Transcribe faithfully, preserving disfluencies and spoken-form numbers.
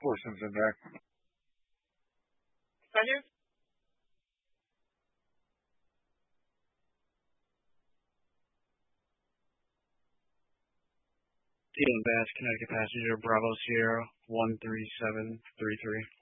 portions in there. Roger. Dealing Bass, Connecticut passenger, Bravo Sierra, one three seven three three.